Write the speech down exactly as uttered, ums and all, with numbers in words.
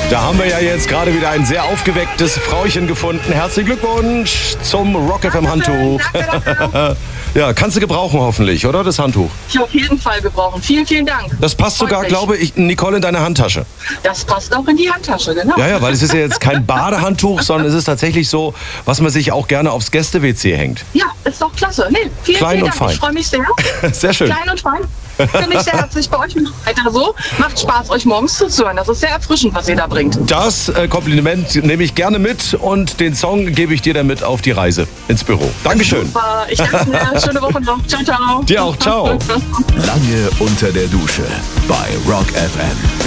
Da haben wir ja jetzt gerade wieder ein sehr aufgewecktes Frauchen gefunden. Herzlichen Glückwunsch zum Rock F M Handtuch. Danke, danke. Ja, kannst du gebrauchen hoffentlich, oder? Das Handtuch. Ich auf jeden Fall gebrauchen. Vielen, vielen Dank. Das passt Freut sogar, mich. glaube ich, Nicole, in deine Handtasche. Das passt auch in die Handtasche, genau. Ja, ja, weil es ist ja jetzt kein Badehandtuch, sondern es ist tatsächlich so, was man sich auch gerne aufs Gäste-W C hängt. Ja, ist doch klasse. Nee, vielen, Klein vielen und Dank. fein. Ich freue mich sehr. Sehr schön. Klein und fein. Finde ich sehr herzlich bei euch. Weiter so. Macht Spaß, euch morgens zuzuhören. Das ist sehr erfrischend, was ihr da bringt. Das äh, Kompliment nehme ich gerne mit und den Song gebe ich dir dann mit auf die Reise ins Büro. Dankeschön. Super. Ich danke dir. Schöne Woche noch. Ciao, ciao. Dir auch. Ciao. Lange unter der Dusche bei Rock F M.